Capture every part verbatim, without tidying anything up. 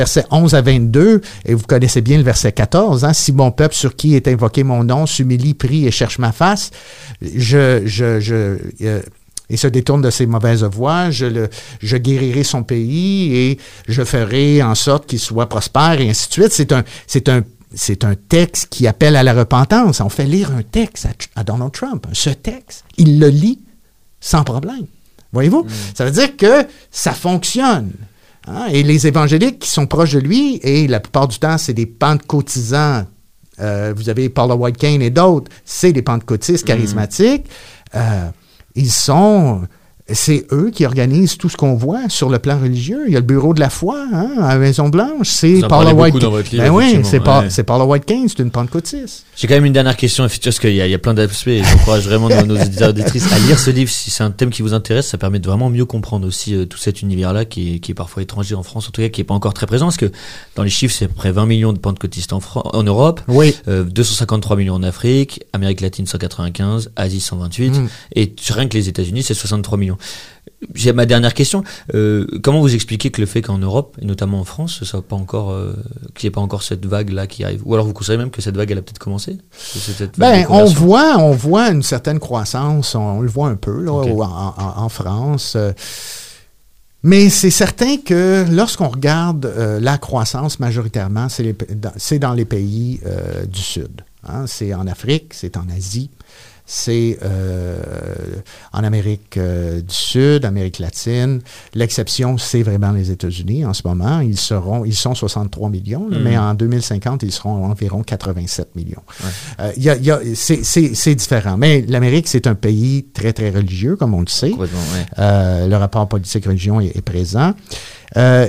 Versets onze à vingt-deux, et vous connaissez bien le verset quatorze, hein, « Si mon peuple sur qui est invoqué mon nom s'humilie, prie et cherche ma face, je... je, je euh, et se détourne de ses mauvaises voies, je, le, je guérirai son pays et je ferai en sorte qu'il soit prospère, et ainsi de suite. » C'est un, c'est un, c'est un texte qui appelle à la repentance. On fait lire un texte à, à Donald Trump. Ce texte, il le lit sans problème. Voyez-vous? Mm. Ça veut dire que ça fonctionne. Hein? Et les évangéliques qui sont proches de lui, et la plupart du temps, c'est des pentecôtisants. Euh, vous avez Paula White-Cain et d'autres, c'est des pentecôtistes charismatiques. Mm. Euh, Ils sont, c'est eux qui organisent tout ce qu'on voit sur le plan religieux. Il y a le bureau de la foi, hein, à la Maison-Blanche. C'est Paula White-Cain. Ben oui, c'est, ouais. pas, c'est Paula White-Cain, c'est une pentecôtiste. J'ai quand même une dernière question, parce qu'il y a, il y a plein d'aspects, et j'encourage vraiment nos, nos éditeurs et auditrices à lire ce livre. Si c'est un thème qui vous intéresse, ça permet de vraiment mieux comprendre aussi euh, tout cet univers-là qui est, qui est parfois étranger en France, en tout cas, qui n'est pas encore très présent, parce que dans les chiffres, c'est à peu près vingt millions de pentecôtistes en, Fran- en Europe, oui. euh, deux cent cinquante-trois millions en Afrique, Amérique latine cent quatre-vingt-quinze, Asie cent vingt-huit, mm. et rien que les États-Unis, c'est soixante-trois millions. J'ai ma dernière question. Euh, comment vous expliquez que le fait qu'en Europe, et notamment en France, ce soit pas encore, euh, qu'il n'y ait pas encore cette vague-là qui arrive? Ou alors vous considérez même que cette vague, elle a peut-être commencé? Ben, on voit, on voit une certaine croissance, on, on le voit un peu là, okay. en, en, en France. Euh, mais c'est certain que lorsqu'on regarde euh, la croissance, majoritairement, c'est, les, dans, c'est dans les pays euh, du Sud. Hein? C'est en Afrique, c'est en Asie. C'est euh, en Amérique euh, du Sud, Amérique latine. L'exception, c'est vraiment les États-Unis en ce moment. Ils seront, ils sont soixante-trois millions, mmh. mais en deux mille cinquante, ils seront environ quatre-vingt-sept millions. Ouais. Euh, y a, y a, c'est, c'est, c'est différent. Mais l'Amérique, c'est un pays très, très religieux, comme on le sait. Ouais. Euh, le rapport politique-religion est, est présent. Euh,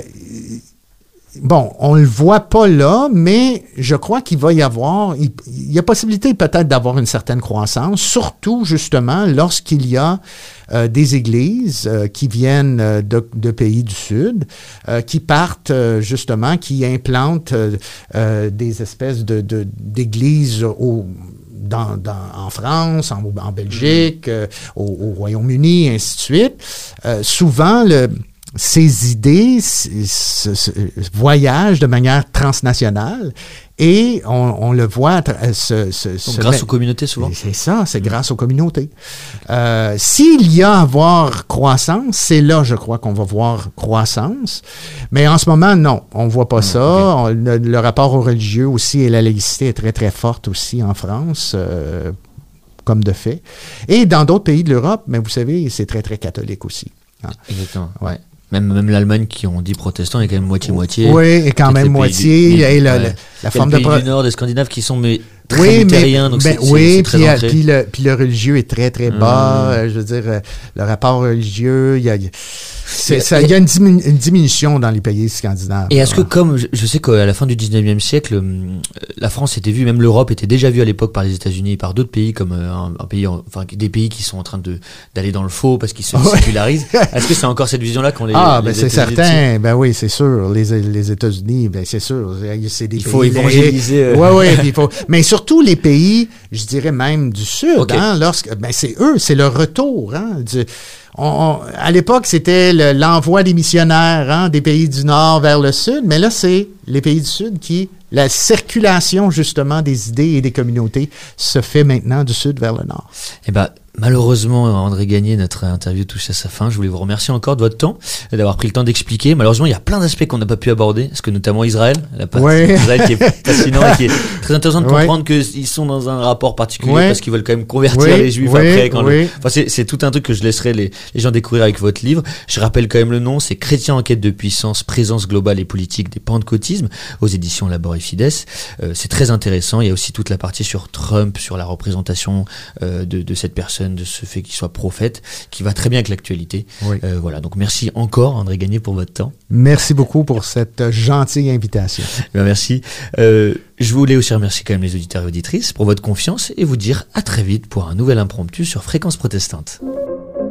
Bon, on le voit pas là, mais je crois qu'il va y avoir, il, il y a possibilité peut-être d'avoir une certaine croissance, surtout justement lorsqu'il y a euh, des églises euh, qui viennent euh, de, de pays du Sud, euh, qui partent euh, justement, qui implantent euh, euh, des espèces de, de d'églises au Dans, dans, en France, en, en Belgique, euh, au, au Royaume-Uni, et ainsi de suite. Euh, souvent, le ces idées c- c- c- voyagent de manière transnationale et on, on le voit ce, ce, Donc, ce grâce met... aux communautés souvent. C'est ça, c'est grâce aux communautés. Euh, s'il y a à avoir croissance, c'est là, je crois, qu'on va voir croissance. Mais en ce moment, non, on voit pas mmh, ça. Okay. On, le, le rapport au religieux aussi et la laïcité est très, très forte aussi en France. Euh, comme de fait. Et dans d'autres pays de l'Europe, mais vous savez, c'est très, très catholique aussi. Hein. Exactement, ouais. Même, même l'Allemagne, qui on dit protestant, est quand même moitié-moitié. Oui, et quand même moitié. Du, et la, ouais. la, la forme de... Les pays pro... du Nord, des Scandinaves, qui sont mais, très oui, luthériens, mais, donc ben, c'est, oui, c'est, c'est puis, très puis, le, puis le religieux est très, très bas. Mmh. Euh, je veux dire, euh, le rapport religieux, il y a... C'est, ça, il y a une, diminu- une diminution dans les pays scandinaves. Et est-ce que, comme je, je sais qu'à la fin du dix-neuvième siècle, euh, la France était vue, même l'Europe était déjà vue à l'époque par les États-Unis et par d'autres pays, comme euh, un, un pays, enfin des pays qui sont en train de d'aller dans le faux parce qu'ils se ouais. sécularisent. Est-ce que c'est encore cette vision-là qu'on les Ah, les ben c'est certain. Ben oui, c'est sûr. Les les États-Unis, ben c'est sûr. C'est des il pays faut évangéliser. Euh... Ouais, ouais. Il faut. Mais surtout les pays, je dirais même du Sud. Okay. Hein, lorsque, ben c'est eux, c'est le retour. Hein, du, On, on, à l'époque, c'était le, l'envoi des missionnaires hein, des pays du Nord vers le Sud, mais là, c'est les pays du Sud qui, la circulation justement des idées et des communautés se fait maintenant du Sud vers le Nord. Eh ben, malheureusement, André Gagné, notre interview touche à sa fin. Je voulais vous remercier encore de votre temps, d'avoir pris le temps d'expliquer. Malheureusement, il y a plein d'aspects qu'on n'a pas pu aborder, parce que notamment Israël, la partie ouais. d'Israël qui est fascinant et qui est très intéressant de comprendre ouais. qu'ils sont dans un rapport particulier ouais. parce qu'ils veulent quand même convertir ouais. les Juifs ouais. après. Quand ouais. le... enfin, c'est, c'est tout un truc que je laisserai les, les gens découvrir avec votre livre. Je rappelle quand même le nom, c'est Chrétiens en quête de puissance, présence globale et politique des pentecôtismes, aux éditions Labor et Fides. Euh, c'est très intéressant. Il y a aussi toute la partie sur Trump, sur la représentation euh, de, de cette personne, de ce fait qu'il soit prophète, qui va très bien avec l'actualité. Oui. Euh, voilà, donc merci encore André Gagné pour votre temps. Merci beaucoup pour cette gentille invitation. Ben merci. Euh, je voulais aussi remercier quand même les auditeurs et auditrices pour votre confiance et vous dire à très vite pour un nouvel impromptu sur Fréquence Protestante.